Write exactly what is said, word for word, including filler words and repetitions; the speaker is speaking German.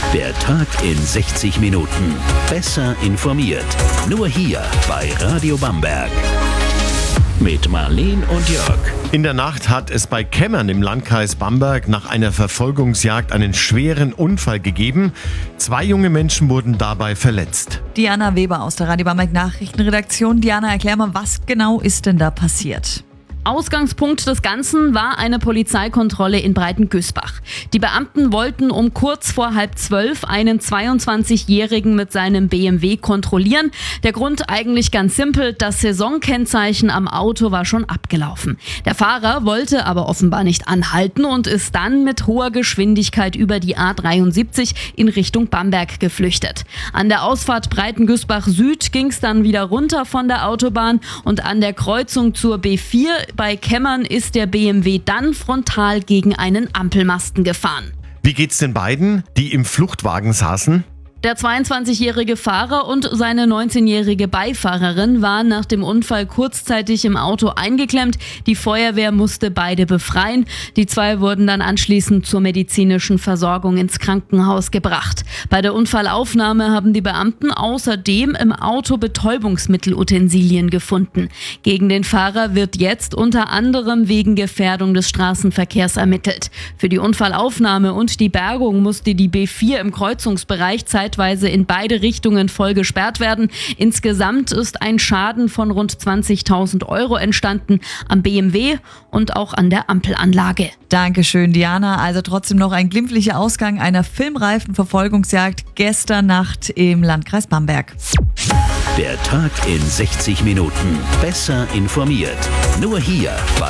Der Tag in sechzig Minuten. Besser informiert. Nur hier bei Radio Bamberg. Mit Marleen und Jörg. In der Nacht hat es bei Kemmern im Landkreis Bamberg nach einer Verfolgungsjagd einen schweren Unfall gegeben. Zwei junge Menschen wurden dabei verletzt. Diana Weber aus der Radio Bamberg Nachrichtenredaktion. Diana, erklär mal, was genau ist denn da passiert? Ausgangspunkt des Ganzen war eine Polizeikontrolle in Breitengüßbach. Die Beamten wollten um kurz vor halb zwölf einen zweiundzwanzigjährigen mit seinem B M W kontrollieren. Der Grund eigentlich ganz simpel, das Saisonkennzeichen am Auto war schon abgelaufen. Der Fahrer wollte aber offenbar nicht anhalten und ist dann mit hoher Geschwindigkeit über die A dreiundsiebzig in Richtung Bamberg geflüchtet. An der Ausfahrt Breitengüßbach Süd ging es dann wieder runter von der Autobahn und an der Kreuzung zur B vier bei Kemmern ist der B M W dann frontal gegen einen Ampelmasten gefahren. Wie geht's den beiden, die im Fluchtwagen saßen? Der zweiundzwanzigjährige Fahrer und seine neunzehnjährige Beifahrerin waren nach dem Unfall kurzzeitig im Auto eingeklemmt. Die Feuerwehr musste beide befreien. Die zwei wurden dann anschließend zur medizinischen Versorgung ins Krankenhaus gebracht. Bei der Unfallaufnahme haben die Beamten außerdem im Auto Betäubungsmittelutensilien gefunden. Gegen den Fahrer wird jetzt unter anderem wegen Gefährdung des Straßenverkehrs ermittelt. Für die Unfallaufnahme und die Bergung musste die B vier im Kreuzungsbereich zeitweise in beide Richtungen voll gesperrt werden. Insgesamt ist ein Schaden von rund zwanzigtausend Euro entstanden am B M W und auch an der Ampelanlage. Dankeschön, Diana. Also trotzdem noch ein glimpflicher Ausgang einer filmreifen Verfolgungsjagd gestern Nacht im Landkreis Bamberg. Der Tag in sechzig Minuten. Besser informiert. Nur hier bei